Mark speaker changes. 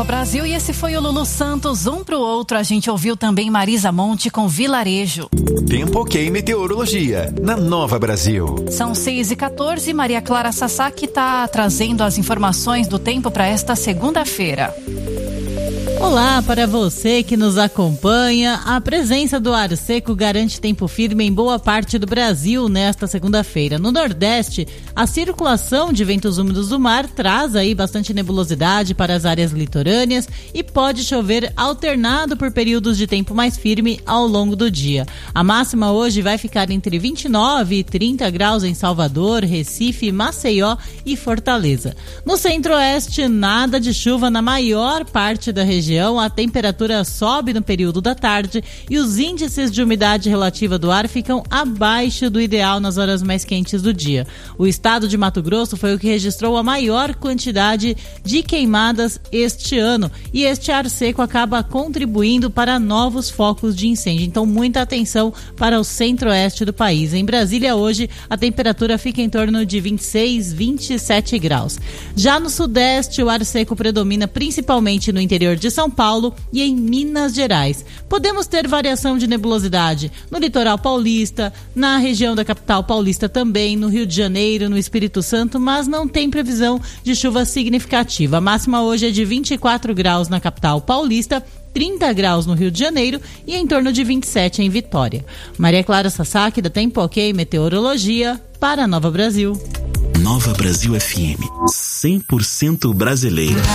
Speaker 1: Brasil, e esse foi o Lulu Santos, um pro outro. A gente ouviu também Marisa Monte com Vilarejo.
Speaker 2: Tempo ok meteorologia, na Nova Brasil.
Speaker 1: São 6h14, Maria Clara Sasaki está trazendo as informações do tempo para esta segunda-feira.
Speaker 3: Olá para você que nos acompanha. A presença do ar seco garante tempo firme em boa parte do Brasil nesta segunda-feira. No Nordeste, a circulação de ventos úmidos do mar traz aí bastante nebulosidade para as áreas litorâneas e pode chover alternado por períodos de tempo mais firme ao longo do dia. A máxima hoje vai ficar entre 29 e 30 graus em Salvador, Recife, Maceió e Fortaleza. No Centro-Oeste, nada de chuva na maior parte da região. A temperatura sobe no período da tarde e os índices de umidade relativa do ar ficam abaixo do ideal nas horas mais quentes do dia. O estado de Mato Grosso foi o que registrou a maior quantidade de queimadas este ano e este ar seco acaba contribuindo para novos focos de incêndio. Então, muita atenção para o centro-oeste do país. Em Brasília, hoje, a temperatura fica em torno de 26, 27 graus. Já no sudeste, o ar seco predomina principalmente no interior de São Paulo e em Minas Gerais. Podemos ter variação de nebulosidade no litoral paulista, na região da capital paulista também, no Rio de Janeiro, no Espírito Santo, mas não tem previsão de chuva significativa. A máxima hoje é de 24 graus na capital paulista, 30 graus no Rio de Janeiro e em torno de 27 em Vitória. Maria Clara Sasaki, da Tempo Ok Meteorologia, para a Nova Brasil.
Speaker 4: Nova Brasil FM, 100% brasileira.